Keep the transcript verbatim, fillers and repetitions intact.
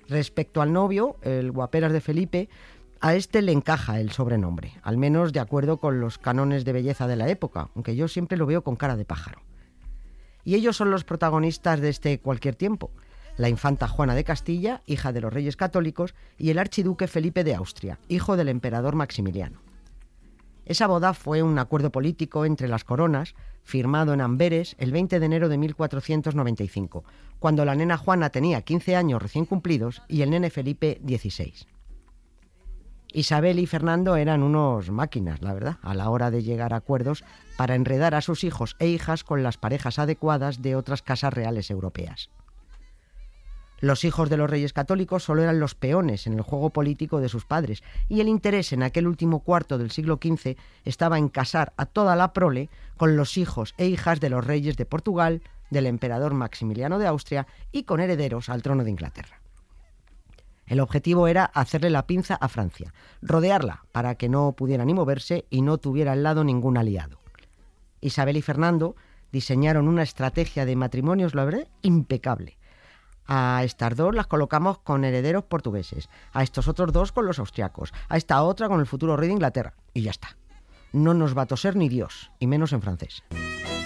Respecto al novio, el guaperas de Felipe, a este le encaja el sobrenombre, al menos de acuerdo con los cánones de belleza de la época, aunque yo siempre lo veo con cara de pájaro. Y ellos son los protagonistas de este cualquier tiempo: la infanta Juana de Castilla, hija de los reyes católicos, y el archiduque Felipe de Austria, hijo del emperador Maximiliano. Esa boda fue un acuerdo político entre las coronas, firmado en Amberes el veinte de enero de mil cuatrocientos noventa y cinco, cuando la nena Juana tenía quince años recién cumplidos y el nene Felipe dieciséis. Isabel y Fernando eran unos máquinas, la verdad, a la hora de llegar a acuerdos para enredar a sus hijos e hijas con las parejas adecuadas de otras casas reales europeas. Los hijos de los reyes católicos solo eran los peones en el juego político de sus padres, y el interés en aquel último cuarto del siglo quince estaba en casar a toda la prole con los hijos e hijas de los reyes de Portugal, del emperador Maximiliano de Austria y con herederos al trono de Inglaterra. El objetivo era hacerle la pinza a Francia, rodearla para que no pudiera ni moverse y no tuviera al lado ningún aliado. Isabel y Fernando diseñaron una estrategia de matrimonios, la verdad, impecable. A estas dos las colocamos con herederos portugueses, a estos otros dos con los austriacos, a esta otra con el futuro rey de Inglaterra, y ya está. No nos va a toser ni Dios, y menos en francés.